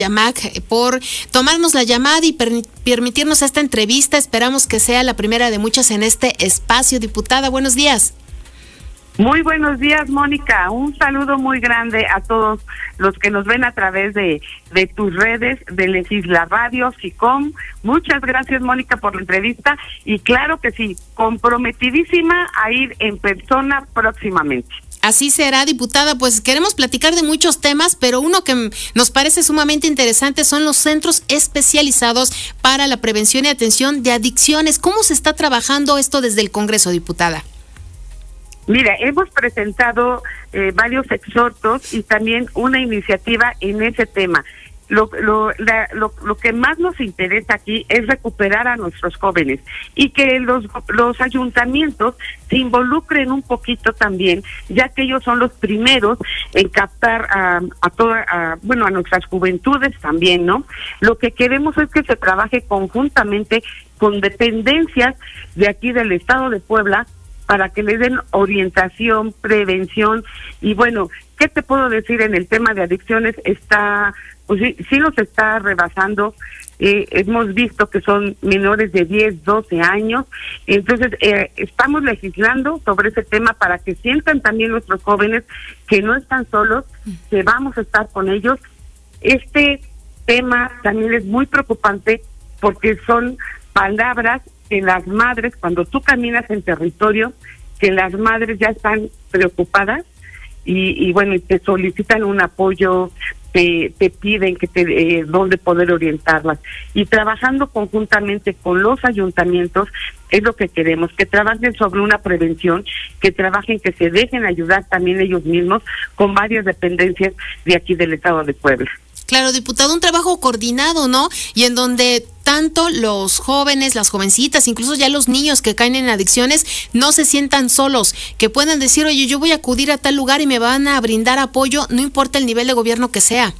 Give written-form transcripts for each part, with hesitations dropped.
Yamac, por tomarnos la llamada y permitirnos esta entrevista. Esperamos que sea la primera de muchas en este espacio. Diputada, buenos días. Muy buenos días, Mónica. Un saludo muy grande a todos los que nos ven a través de tus redes, de Legisla Radio, SICOM. Muchas gracias, Mónica, por la entrevista. Y claro que sí, comprometidísima a ir en persona próximamente. Así será, diputada. Pues queremos platicar de muchos temas, pero uno que nos parece sumamente interesante son los centros especializados para la prevención y atención de adicciones. ¿Cómo se está trabajando esto desde el Congreso, diputada? Mira, hemos presentado varios exhortos y también una iniciativa en ese tema. Lo que más nos interesa aquí es recuperar a nuestros jóvenes y que los ayuntamientos se involucren un poquito también, ya que ellos son los primeros en captar a nuestras juventudes también, ¿no? Lo que queremos es que se trabaje conjuntamente con dependencias de aquí del Estado de Puebla para que les den orientación, prevención. Y bueno, ¿qué te puedo decir en el tema de adicciones? Sí los está rebasando. Hemos visto que son menores de 10, 12 años. Entonces, estamos legislando sobre ese tema para que sientan también nuestros jóvenes que no están solos, que vamos a estar con ellos. Este tema también es muy preocupante porque son palabras que las madres, cuando tú caminas en territorio, que las madres ya están preocupadas y te solicitan un apoyo, te piden dónde poder orientarlas. Y trabajando conjuntamente con los ayuntamientos es lo que queremos, que trabajen sobre una prevención, que trabajen, que se dejen ayudar también ellos mismos con varias dependencias de aquí del Estado de Puebla. Claro, diputado, un trabajo coordinado, ¿no? Y en donde tanto los jóvenes, las jovencitas, incluso ya los niños que caen en adicciones, no se sientan solos, que puedan decir, oye, yo voy a acudir a tal lugar y me van a brindar apoyo, no importa el nivel de gobierno que sea.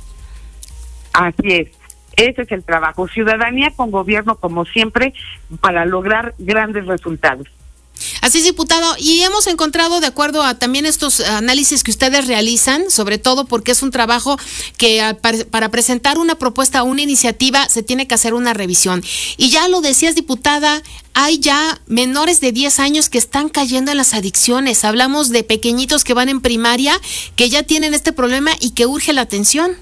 Así es, ese es el trabajo, ciudadanía con gobierno como siempre, para lograr grandes resultados. Así es, diputado, y hemos encontrado, de acuerdo a también estos análisis que ustedes realizan, sobre todo porque es un trabajo que para presentar una propuesta o una iniciativa se tiene que hacer una revisión. Y ya lo decías, diputada, hay ya menores de 10 años que están cayendo en las adicciones. Hablamos de pequeñitos que van en primaria, que ya tienen este problema y que urge la atención.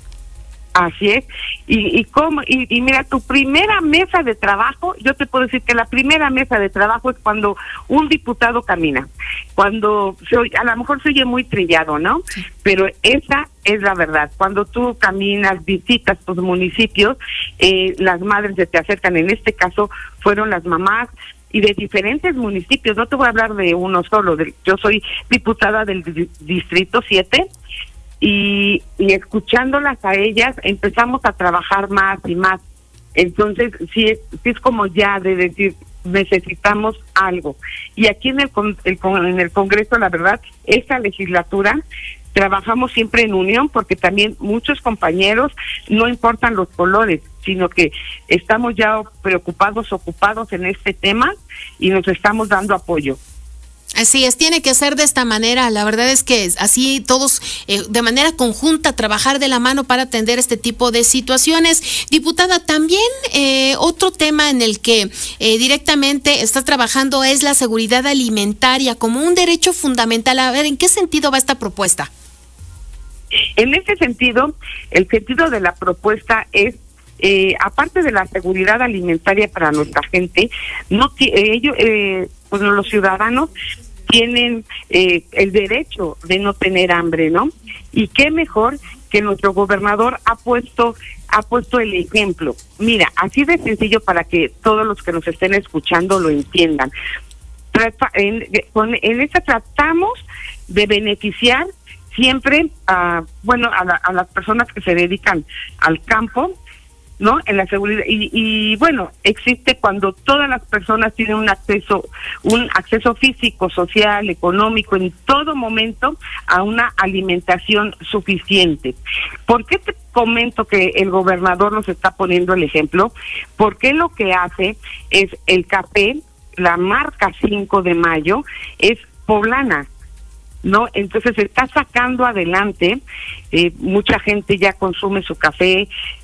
Así es, y mira, tu primera mesa de trabajo, yo te puedo decir que la primera mesa de trabajo es cuando un diputado camina, cuando a lo mejor se oye muy trillado, ¿no? Sí. Pero esa es la verdad, cuando tú caminas, visitas tus municipios, las madres se te acercan, en este caso fueron las mamás, y de diferentes municipios, no te voy a hablar de uno solo, yo soy diputada del Distrito 7, y escuchándolas a ellas empezamos a trabajar más y más. Entonces sí es como ya de decir, necesitamos algo. Y aquí en el Congreso, la verdad, esta legislatura trabajamos siempre en unión, porque también muchos compañeros, no importan los colores, sino que estamos ya ocupados en este tema y nos estamos dando apoyo. Así es, tiene que ser de esta manera. La verdad es que así todos de manera conjunta trabajar de la mano para atender este tipo de situaciones. Diputada, también otro tema en el que directamente está trabajando es la seguridad alimentaria como un derecho fundamental. A ver, ¿en qué sentido va esta propuesta? En ese sentido, el sentido de la propuesta es aparte de la seguridad alimentaria para nuestra gente, los ciudadanos tienen el derecho de no tener hambre, ¿no? Y qué mejor que nuestro gobernador ha puesto el ejemplo. Mira, así de sencillo para que todos los que nos estén escuchando lo entiendan. En esta tratamos de beneficiar siempre a las personas que se dedican al campo, ¿no? En la seguridad y existe cuando todas las personas tienen un acceso físico, social, económico, en todo momento a una alimentación suficiente. ¿Por qué te comento que el gobernador nos está poniendo el ejemplo? Porque lo que hace es el café, la marca 5 de Mayo, es poblana. ¿no? Entonces se está sacando adelante, mucha gente ya consume su café,